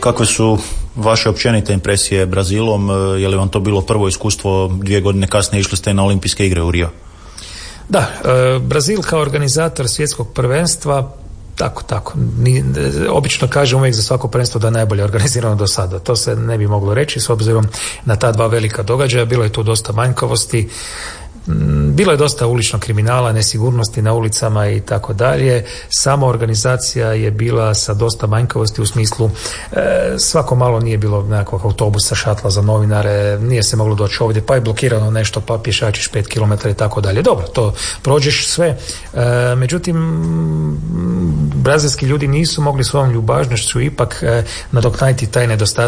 Kakve su vaše općenite impresije Brazilom? Je li vam to bilo prvo iskustvo, 2 godine kasnije išli ste na olimpijske igre u Rio? Da, Brazil kao organizator svjetskog prvenstva, tako. Obično kažem uvijek za svako prvenstvo da je najbolje organizirano do sada. To se ne bi moglo reći s obzirom na ta 2 velika događaja. Bilo je tu dosta manjkavosti. Bilo je dosta uličnog kriminala, nesigurnosti na ulicama i tako dalje. Sama organizacija je bila sa dosta manjkavosti u smislu svako malo nije bilo nekakvog autobusa, šatla za novinare, nije se moglo doći ovdje, pa je blokirano nešto, pa pješačiš 5 km i tako dalje. Dobro, to prođeš sve. Međutim, brazilski ljudi nisu mogli svojom ljubažnošću ipak nadoknaditi taj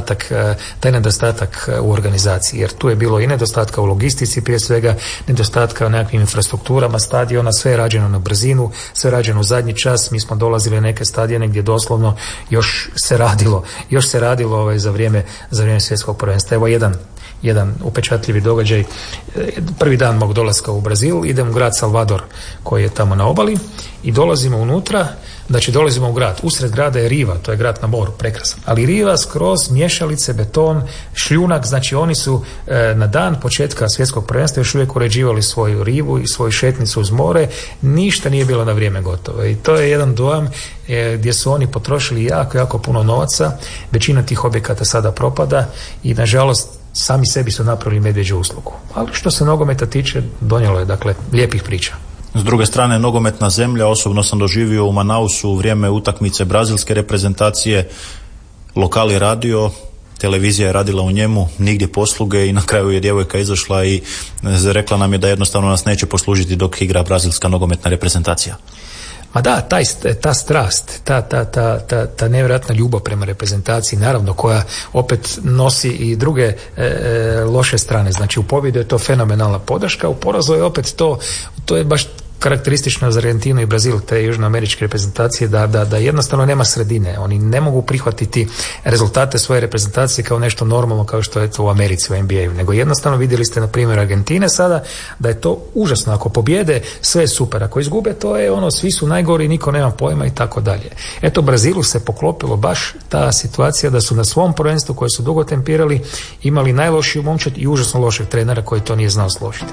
nedostatak u organizaciji, jer tu je bilo i nedostatka u logistici, prije svega nedostatka u nekakvim infrastrukturama stadiona, sve je rađeno na brzinu, sve je rađeno u zadnji čas. Mi smo dolazili na neke stadione gdje doslovno još se radilo za vrijeme svjetskog prvenstva. Evo jedan upečatljivi događaj. Prvi dan mog dolaska u Brazil idem u grad Salvador koji je tamo na obali i dolazimo unutra. Znači dolazimo u grad, usred grada je riva, to je grad na moru, prekrasan, ali riva skroz, mješalice, beton, šljunak, znači oni su na dan početka svjetskog prvenstva još uvijek uređivali svoju rivu i svoju šetnicu uz more, ništa nije bilo na vrijeme gotovo i to je jedan dojam gdje su oni potrošili jako puno novaca, većina tih objekata sada propada i nažalost sami sebi su napravili medvjeđu uslugu, ali što se nogometa tiče donijelo je dakle lijepih priča. S druge strane, nogometna zemlja, osobno sam doživio u Manausu u vrijeme utakmice brazilske reprezentacije, lokal je radio, televizija je radila u njemu, nigdje posluge i na kraju je djevojka izašla i rekla nam je da jednostavno nas neće poslužiti dok igra brazilska nogometna reprezentacija. Ma da, ta strast, ta nevjerojatna ljubav prema reprezentaciji, naravno koja opet nosi i druge loše strane. Znači u pobjedu je to fenomenalna podrška, u porazu je opet to je baš karakteristično za Argentinu i Brazil, te južnoameričke reprezentacije, da jednostavno nema sredine. Oni ne mogu prihvatiti rezultate svoje reprezentacije kao nešto normalno kao što je to u Americi, u NBA-u, nego jednostavno vidjeli ste na primjer Argentine sada da je to užasno. Ako pobjede, sve je super. Ako izgube, to je svi su najgori, niko nema pojma i tako dalje. Eto, Brazilu se poklopilo baš ta situacija da su na svom prvenstvu koje su dugo tempirali imali najlošiju momčad i užasno lošeg trenera koji to nije znao složiti.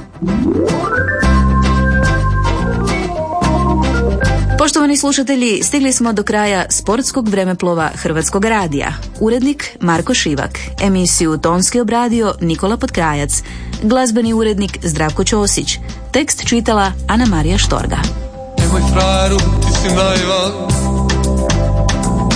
Poštovani slušatelji, stigli smo do kraja sportskog vremeplova Hrvatskog radija. Urednik Marko Šivak, emisiju tonski obradio Nikola Potkrajac, glazbeni urednik Zdravko Ćosić, tekst čitala Ana Marija Štorga. Nemoj frajeru, ti si naivan,